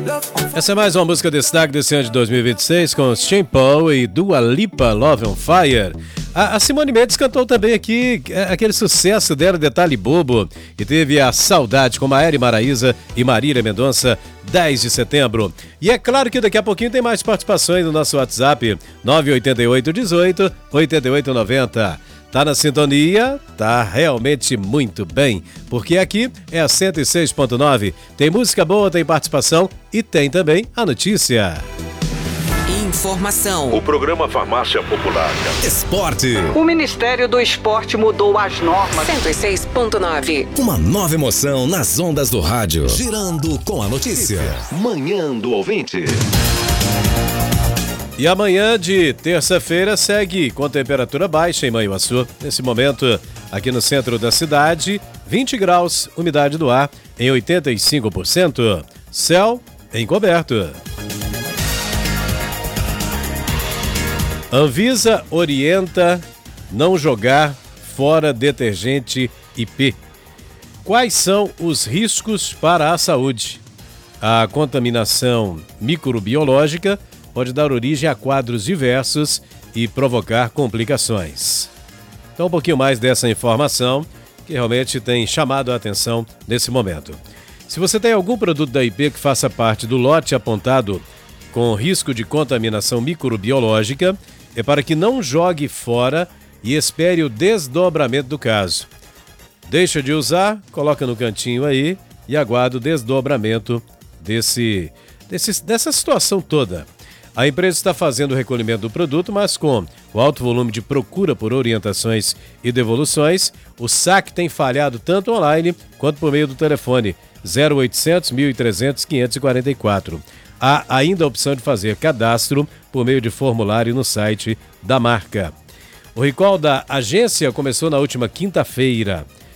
Essa é mais uma música destaque desse ano de 2026 com Sean Paul e Dua Lipa, Love on Fire. A Simone Mendes cantou também aqui aquele sucesso dela, Detalhe Bobo, e teve a Saudade com Maera Maraíza e Marília Mendonça, 10 de setembro. E é claro que daqui a pouquinho tem mais participações no nosso WhatsApp, 988 18 88 90. Tá na sintonia? Tá realmente muito bem, porque aqui é a 106.9. Tem música boa, tem participação e tem também a notícia. Informação. O programa Farmácia Popular. Esporte. O Ministério do Esporte mudou as normas. 106.9. Uma nova emoção nas ondas do rádio. Girando com a notícia. Manhã do Ouvinte. E amanhã de terça-feira segue com temperatura baixa em Manhuaçu. Nesse momento, aqui no centro da cidade, 20 graus, umidade do ar em 85%. Céu encoberto. Anvisa orienta não jogar fora detergente IP. Quais são os riscos para a saúde? A contaminação microbiológica pode dar origem a quadros diversos e provocar complicações. Então, um pouquinho mais dessa informação que realmente tem chamado a atenção nesse momento. Se você tem algum produto da IP que faça parte do lote apontado com risco de contaminação microbiológica, é para que não jogue fora e espere o desdobramento do caso. Deixa de usar, coloca no cantinho aí e aguarda o desdobramento dessa situação toda. A empresa está fazendo o recolhimento do produto, mas com o alto volume de procura por orientações e devoluções, o saque tem falhado tanto online quanto por meio do telefone 0800 1300 544. Há ainda a opção de fazer cadastro por meio de formulário no site da marca. O recall da agência começou na última quinta-feira.